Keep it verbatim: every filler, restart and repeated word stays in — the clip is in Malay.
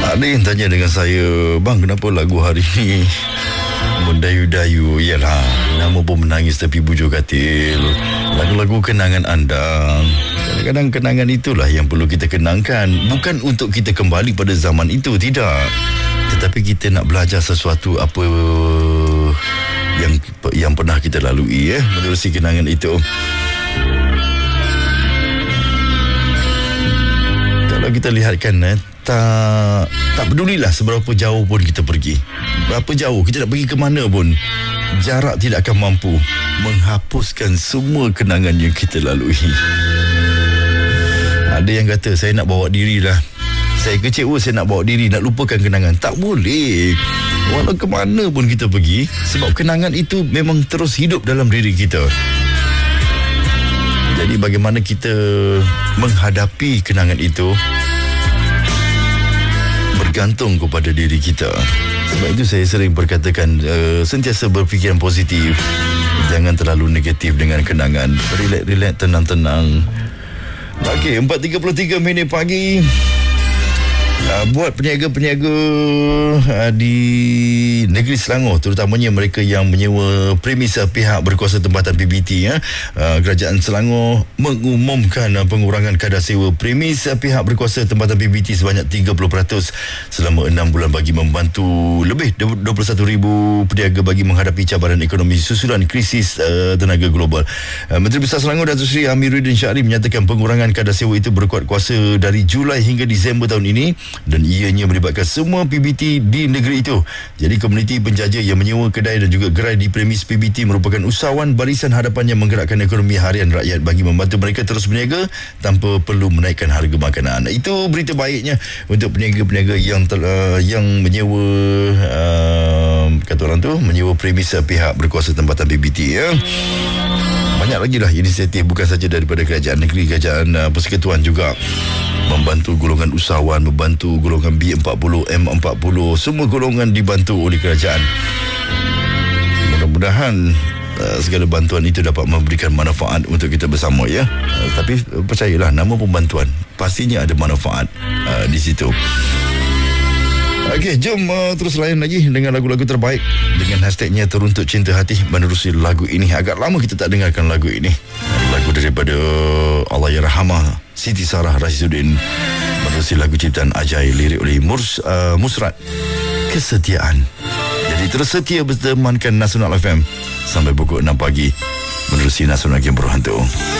Ada yang tanya dengan saya, bang, kenapa lagu hari ni mendayu-dayu? Yalah, nama pun menangis tepi bujur katil. Lagu-lagu kenangan anda. Kadang-kadang kenangan itulah yang perlu kita kenangkan. Bukan untuk kita kembali pada zaman itu, tidak. Tetapi kita nak belajar sesuatu apa yang yang pernah kita lalui, eh, menerusi kenangan itu. Kalau kita lihatkan, eh, tak tak pedulilah seberapa jauh pun kita pergi, berapa jauh kita nak pergi ke mana pun, jarak tidak akan mampu menghapuskan semua kenangan yang kita lalui. Ada yang kata, saya nak bawa diri lah, saya kecewa, saya nak bawa diri, nak lupakan kenangan. Tak boleh. Walau ke mana pun kita pergi, sebab kenangan itu memang terus hidup dalam diri kita. Jadi bagaimana kita menghadapi kenangan itu bergantung kepada diri kita. Sebab itu saya sering berkatakan, uh, sentiasa berfikiran positif, jangan terlalu negatif dengan kenangan. Relax-relax, tenang-tenang. Okey, empat tiga puluh tiga minit pagi. Uh, buat peniaga-peniaga uh, di negeri Selangor, terutamanya mereka yang menyewa premis uh, pihak berkuasa tempatan P B T, ya. uh, Kerajaan Selangor mengumumkan uh, pengurangan kadar sewa premis uh, pihak berkuasa tempatan P B T sebanyak tiga puluh peratus selama enam bulan bagi membantu lebih dua puluh satu ribu peniaga bagi menghadapi cabaran ekonomi susulan krisis uh, tenaga global. uh, Menteri Besar Selangor Datuk Seri Amiruddin Syahri menyatakan pengurangan kadar sewa itu berkuat kuasa dari Julai hingga Disember tahun ini, dan ianya melibatkan semua P B T di negeri itu. Jadi komuniti penjaja yang menyewa kedai dan juga gerai di premis P B T merupakan usahawan barisan hadapan yang menggerakkan ekonomi harian rakyat bagi membantu mereka terus berniaga tanpa perlu menaikkan harga makanan. Itu berita baiknya untuk peniaga-peniaga yang ter, uh, yang menyewa uh, kata orang tu menyewa premis uh, pihak berkuasa tempatan P B T, ya. Banyak lagi lah inisiatif, bukan saja daripada kerajaan negeri, kerajaan uh, persekutuan juga membantu golongan usahawan, membantu golongan B empat puluh, M empat puluh, semua golongan dibantu oleh kerajaan. Mudah-mudahan uh, segala bantuan itu dapat memberikan manfaat untuk kita bersama, ya. Uh, tapi uh, percayalah, nama pembantuan pastinya ada manfaat uh, di situ. Okey, jom uh, terus layan lagi dengan lagu-lagu terbaik dengan hashtagnya Teruntut Cinta Hati. Menerusi lagu ini, agak lama kita tak dengarkan lagu ini. Lagu daripada Allahyarhamah Siti Sarah Rashidudin, menerusi lagu ciptaan Ajai, lirik oleh Murs, uh, Musrat, Kesetiaan. Jadi terus setia bertemankan Nasional F M sampai pukul enam pagi menerusi Nasional Game Berhantu.